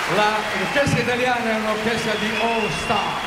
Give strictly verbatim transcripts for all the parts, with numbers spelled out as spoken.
La, l'orchestra italiana è un'orchestra di all stars.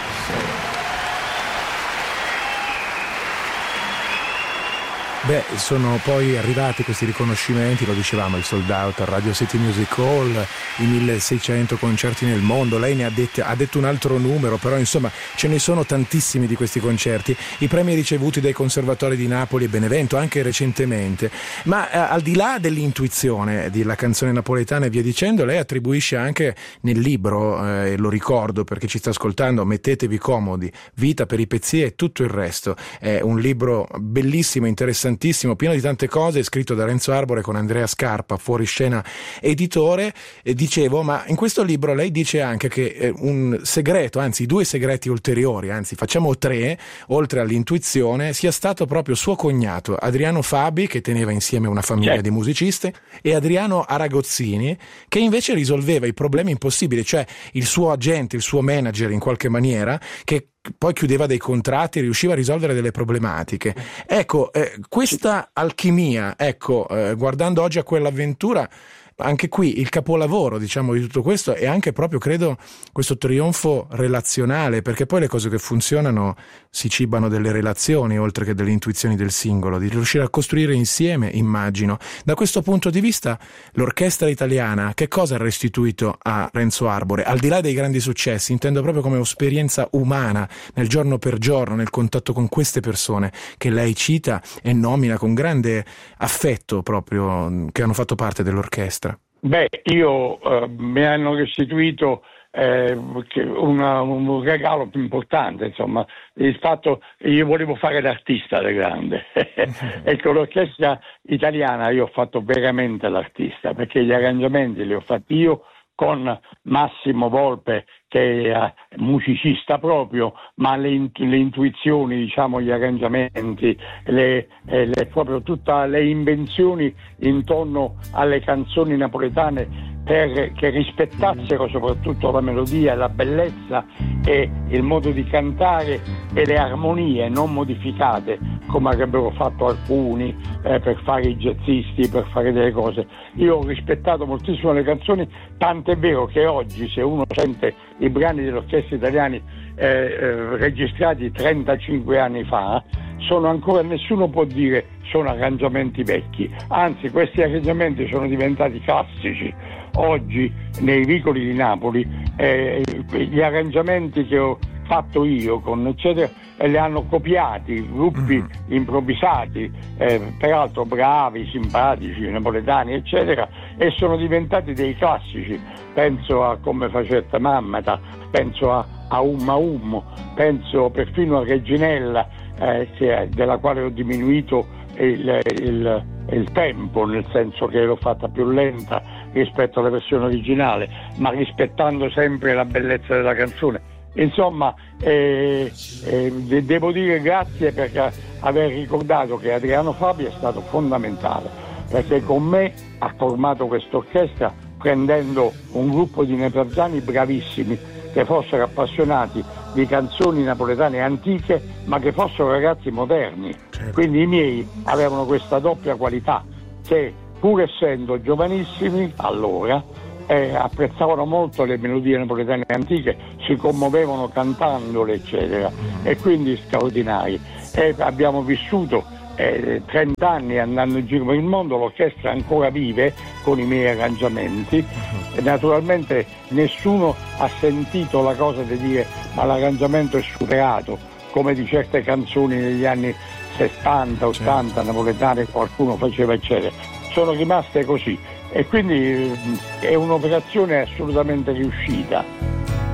Beh, sono poi arrivati questi riconoscimenti, lo dicevamo, il sold out al Radio City Music Hall, i milleseicento concerti nel mondo. Lei ne ha, dette, ha detto un altro numero, però insomma ce ne sono tantissimi di questi concerti, i premi ricevuti dai conservatori di Napoli e Benevento anche recentemente. Ma eh, al di là dell'intuizione della canzone napoletana e via dicendo, lei attribuisce anche nel libro, eh, lo ricordo perché ci sta ascoltando, mettetevi comodi, Vita, peripezie e tutto il resto. È un libro bellissimo, interessante, pieno di tante cose, scritto da Renzo Arbore con Andrea Scarpa, Fuoriscena editore. E dicevo, ma in questo libro lei dice anche che eh, un segreto, anzi due segreti ulteriori, anzi facciamo tre, oltre all'intuizione, sia stato proprio suo cognato Adriano Fabi, che teneva insieme una famiglia certo. di musicisti, e Adriano Aragozzini, che invece risolveva i problemi impossibili, cioè il suo agente, il suo manager in qualche maniera, che poi chiudeva dei contratti, riusciva a risolvere delle problematiche. Ecco, eh, questa alchimia, ecco, eh, guardando oggi a quell'avventura, anche qui il capolavoro, diciamo, di tutto questo è anche proprio, credo, questo trionfo relazionale, perché poi le cose che funzionano si cibano delle relazioni oltre che delle intuizioni del singolo, di riuscire a costruire insieme, immagino. Da questo punto di vista l'orchestra italiana che cosa ha restituito a Renzo Arbore, al di là dei grandi successi, intendo proprio come esperienza umana nel giorno per giorno, nel contatto con queste persone che lei cita e nomina con grande affetto, proprio, che hanno fatto parte dell'orchestra? Beh, io eh, mi hanno restituito eh, una, un regalo più importante, insomma, il fatto io volevo fare l'artista da grande. Ecco, l'orchestra italiana io ho fatto veramente l'artista, perché gli arrangiamenti li ho fatti io con Massimo Volpe, che è musicista proprio, ma le, le intuizioni, diciamo, gli arrangiamenti, le, le, proprio tutte le invenzioni intorno alle canzoni napoletane, per che rispettassero soprattutto la melodia, la bellezza e il modo di cantare e le armonie non modificate come avrebbero fatto alcuni eh, per fare i jazzisti, per fare delle cose. Io ho rispettato moltissimo le canzoni, tant'è vero che oggi se uno sente i brani dell'orchestra italiani eh, eh, registrati trentacinque anni fa, sono ancora, nessuno può dire sono arrangiamenti vecchi, anzi questi arrangiamenti sono diventati classici. Oggi nei vicoli di Napoli eh, gli arrangiamenti che ho fatto io con eccetera e li hanno copiati gruppi mm-hmm. improvvisati, eh, peraltro bravi, simpatici, napoletani eccetera, e sono diventati dei classici. Penso a Come facetta Mammata, penso a, a Umma Ummo, penso perfino a Reginella, eh, che, della quale ho diminuito il, il, il tempo, nel senso che l'ho fatta più lenta rispetto alla versione originale, ma rispettando sempre la bellezza della canzone. Insomma, eh, eh, devo dire grazie per aver ricordato che Adriano Fabi è stato fondamentale, perché con me ha formato questa orchestra prendendo un gruppo di nepazzani bravissimi, che fossero appassionati di canzoni napoletane antiche, ma che fossero ragazzi moderni. Certo. Quindi i miei avevano questa doppia qualità, che pur essendo giovanissimi allora eh, apprezzavano molto le melodie napoletane antiche, si commuovevano cantandole eccetera, e quindi straordinari. E abbiamo vissuto eh, trenta anni andando in giro per il mondo, l'orchestra ancora vive con i miei arrangiamenti e naturalmente nessuno ha sentito la cosa di dire ma l'arrangiamento è superato, come di certe canzoni negli anni sessanta, ottanta, certo. napoletane qualcuno faceva eccetera, sono rimaste così, e quindi è un'operazione assolutamente riuscita.